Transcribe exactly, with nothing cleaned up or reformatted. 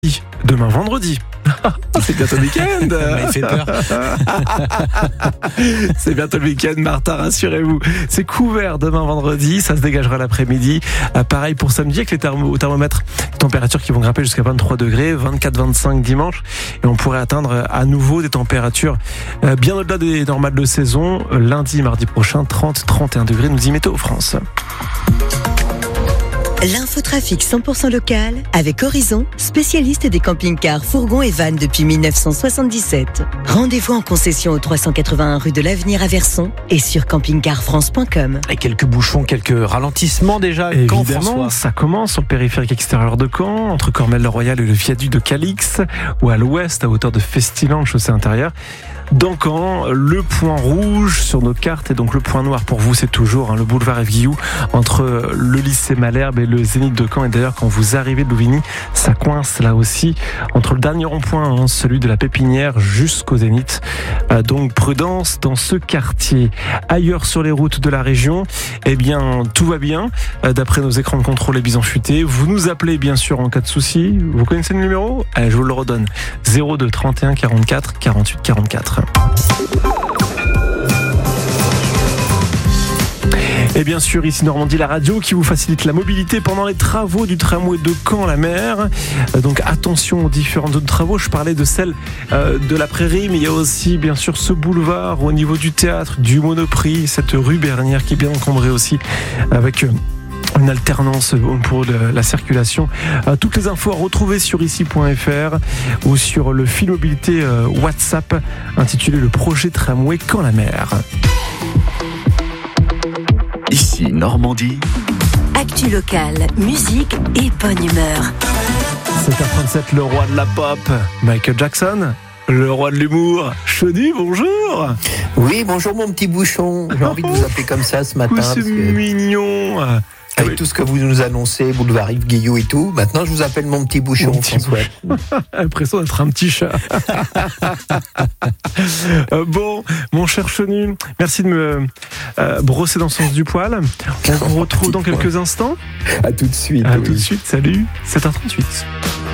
Demain vendredi. C'est bientôt le week-end. Il fait peur. C'est bientôt le week-end, Martin, rassurez-vous. C'est couvert demain vendredi, ça se dégagera l'après-midi. Euh, pareil pour samedi avec les thermo- thermomètres, températures qui vont grimper jusqu'à vingt-trois degrés, vingt-quatre vingt-cinq dimanche. Et on pourrait atteindre à nouveau des températures euh, bien au-delà des normales de saison. Lundi, mardi prochain, trente trente et un degrés, nous dit Météo France. L'infotrafic cent pour cent local avec Horizon, spécialiste des camping-cars, fourgons et vannes depuis dix-neuf cent soixante-dix-sept. Rendez-vous en concession au trois cent quatre-vingt-un rue de l'Avenir à Verson et sur camping car france point com. Et quelques bouchons, quelques ralentissements déjà. Évidemment, Caen, François. ça commence sur le périphérique extérieur de Caen, entre Cormel-le-Royal et le viaduc de Calix, ou à l'ouest, à hauteur de Festilan, chaussée intérieure. Dans Caen, le point rouge sur nos cartes et donc le point noir pour vous, c'est toujours hein, le boulevard Ève Guilloux entre le lycée Malherbe et le Zénith de Caen. Et d'ailleurs, quand vous arrivez de Louvigny, ça coince là aussi entre le dernier rond-point, hein, celui de la Pépinière, jusqu'au Zénith. Euh, donc prudence dans ce quartier. Ailleurs sur les routes de la région, eh bien tout va bien. Euh, d'après nos écrans de contrôle et bison futés, vous nous appelez bien sûr en cas de souci. Vous connaissez le numéro ? Allez, je vous le redonne. zéro deux trente et un quarante-quatre quarante-huit quarante-quatre. Et bien sûr, ici Normandie, la radio qui vous facilite la mobilité pendant les travaux du tramway de Caen-la-Mer. Donc attention aux différents autres travaux. Je parlais de celle euh, de la Prairie, mais il y a aussi bien sûr ce boulevard au niveau du théâtre, du Monoprix, cette rue Bernière qui est bien encombrée aussi avec... Euh, une alternance pour la circulation. Toutes les infos à retrouver sur ici point f r ou sur le fil mobilité WhatsApp intitulé Le projet tramway Caen-la-Mer. Ici Normandie. Actu locale, musique et bonne humeur. sept heures trente-sept, le roi de la pop, Michael Jackson. Le roi de l'humour, Chenu, bonjour. Oui, bonjour mon petit bouchon. J'ai envie de vous appeler comme ça ce matin. Oui, c'est parce que mignon. avec tout ce que vous nous annoncez, boulevard Yves Guilloux et tout, maintenant je vous appelle mon petit bouchon, Mon petit François. L'impression d'être un petit chat. euh, bon, mon cher Chenu, merci de me euh, brosser dans le sens du poil. On vous retrouve dans quelques instants. À tout de suite. À oui. tout de suite, salut, sept heures trente-huit.